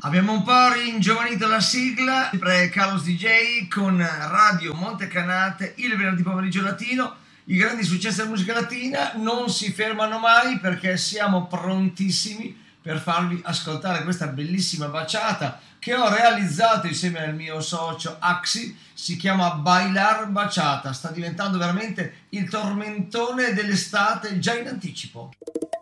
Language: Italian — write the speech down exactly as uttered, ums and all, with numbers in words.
Abbiamo un po' ringiovanito la sigla, sempre Carlos D J con Radio Montecanate, il venerdì pomeriggio latino. I grandi successi della musica latina non si fermano mai perché siamo prontissimi per farvi ascoltare questa bellissima baciata che ho realizzato insieme al mio socio Axi. Si chiama Bailar Baciata, sta diventando veramente il tormentone dell'estate già in anticipo.